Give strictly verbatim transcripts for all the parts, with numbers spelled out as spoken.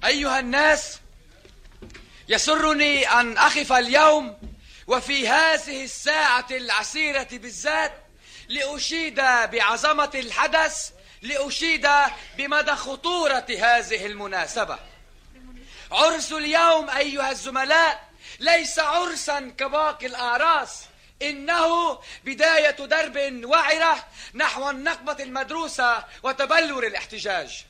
أيها الناس، يسرني أن أقف اليوم وفي هذه الساعة العسيرة بالذات لأشيد بعظمة الحدث، لأشيد بمدى خطورة هذه المناسبة. عرس اليوم أيها الزملاء ليس عرسا كباقي الأعراس، إنه بداية درب وعرة نحو النقبة المدروسة وتبلور الاحتجاج.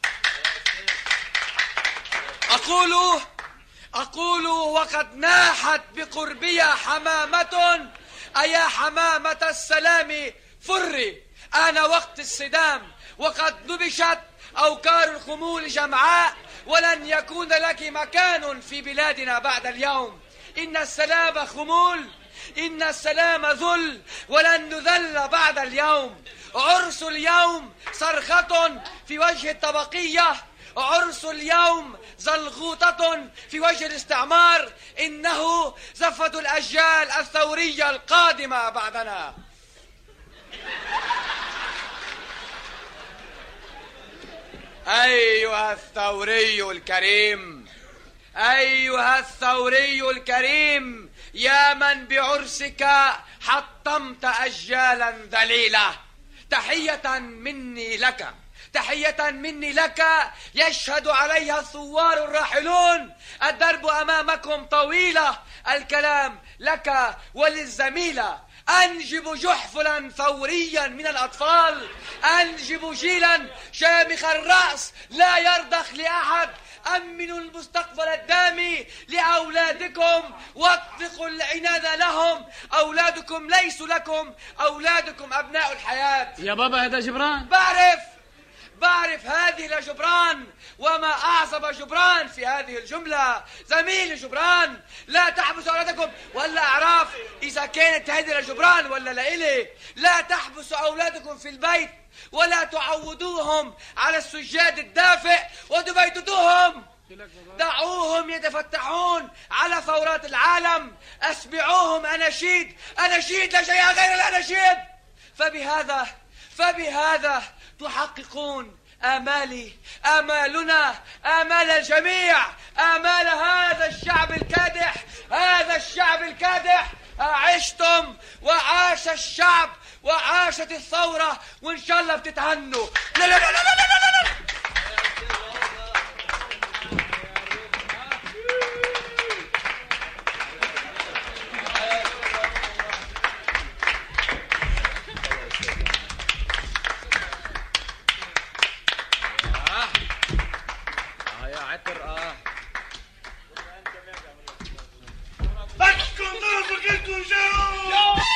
أقول أقول وقد ناحت بقربي حمامة، أيا حمامة السلام فري، آن وقت الصدام، وقد نبشت أوكار الخمول جمعاء، ولن يكون لك مكان في بلادنا بعد اليوم. إن السلام خمول، إن السلام ذل، ولن نذل بعد اليوم. عرس اليوم صرخة في وجه الطبقية، عرس اليوم زلغوطة في وجه الاستعمار، إنه زفة الأجيال الثورية القادمة بعدنا. أيها الثوري الكريم، أيها الثوري الكريم، يا من بعرسك حطمت أجيالا ذليلة، تحية مني لك، تحية مني لك يشهد عليها الثوار الراحلون. الدرب أمامكم طويلة، الكلام لك وللزميلة. أنجب جحفلا ثوريا من الأطفال، أنجب جيلا شامخ الرأس لا يرضخ لأحد. أمنوا المستقبل الدامي لأولادكم واطلقوا العناد لهم. أولادكم ليسوا لكم، أولادكم أبناء الحياة. يا بابا هذا جبران. بعرف بعرف هذه لجبران، وما أعصب جبران في هذه الجملة. زميلي جبران، لا تحبسوا أولادكم، ولا أعراف إذا كانت هذه لجبران ولا لإلي. لا تحبسوا أولادكم في البيت، ولا تعودوهم على السجاد الدافئ وتبيتوهم. دعوهم يتفتحون على ثورات العالم، أسمعوهم أناشيد، أناشيد لا شيء غير الأناشيد. فبهذا فبهذا تحققون آمالي، آمالنا، آمال الجميع، آمال هذا الشعب الكادح، هذا الشعب الكادح. عشتم وعاش الشعب وعاشت الثورة، وإن شاء الله بتتهنوا. لا لا لا لا لا لا لا. يا عطر اه